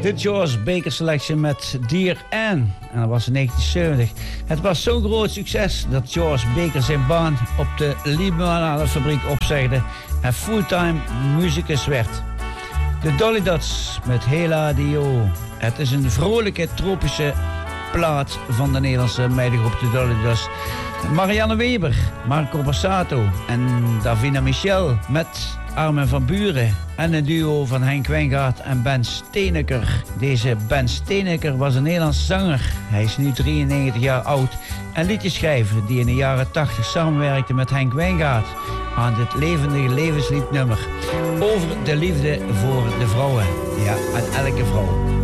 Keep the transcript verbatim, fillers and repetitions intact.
De George Baker selectie met Dear Anne. En dat was in negentien zeventig. Het was zo'n groot succes dat George Baker zijn baan op de limonade-fabriek opzegde en fulltime musicus werd. De Dolly Dots met Hela Dio. Het is een vrolijke tropische plaat van de Nederlandse meidengroep de Dolly Dots. Marianne Weber, Marco Borsato en Davina Michel met Armin van Buuren en een duo van Henk Wijngaard en Ben Steeneker. Deze Ben Steeneker was een Nederlandse zanger. Hij is nu drieënnegentig jaar oud en liedjeschrijver die in de jaren tachtig samenwerkte met Henk Wijngaard aan dit levendige levensliednummer over de liefde voor de vrouwen. Ja, aan elke vrouw.